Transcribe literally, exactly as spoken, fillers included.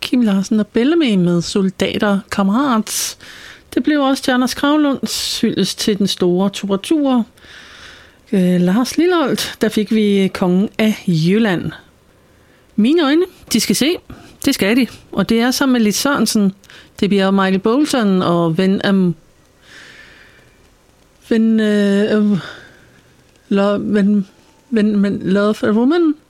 Kim Larsen og Bellamy med Soldater, Kammerats. Det blev også Tjernas Kravlunds hyldest til den store turatur. Øh, Lars Lilleholdt, der fik vi Kongen af Jylland. Mine øjne, de skal se. Det skal de. Og det er sammen med Lis Sørensen. Det bliver Michael Bolton og Ven am... Ven... Øh, love, ven, ven, ven, love a Woman.